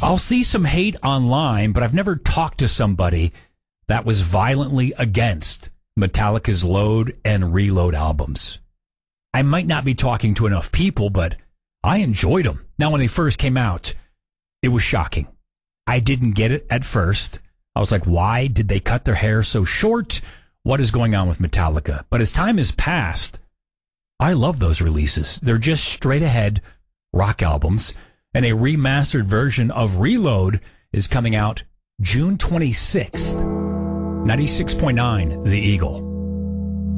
I'll see some hate online, but I've never talked to somebody that was violently against Metallica's Load and Reload albums. I might not be talking to enough people, but I enjoyed them. Now, when they first came out, it was shocking. I didn't get it at first. I was like, why did they cut their hair so short? What is going on with Metallica? But as time has passed, I love those releases. They're just straight ahead rock albums. And a remastered version of Reload is coming out June 26th. 96.9, The Eagle.